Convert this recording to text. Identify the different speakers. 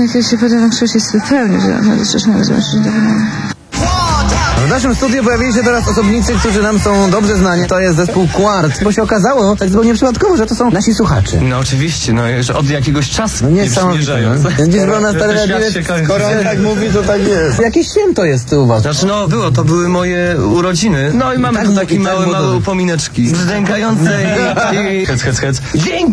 Speaker 1: jak ja się potem na kształcie spełnić, że coś nawet zobaczyć do wyglądu.
Speaker 2: W naszym studiu pojawili się teraz osobnicy, którzy nam są dobrze znani. To jest zespół Quart, bo się okazało tak zupełnie przypadkowo, że to są nasi słuchacze.
Speaker 3: No oczywiście, no że od jakiegoś czasu
Speaker 2: No niesamowite. Dziś było na
Speaker 3: Skoro
Speaker 2: on tak mówi, to tak jest. Jakie święto jest u was?
Speaker 3: Znaczy no to były moje urodziny. No i mamy tu takie małe upomineczki. Brzdękające i hec. Dzięki!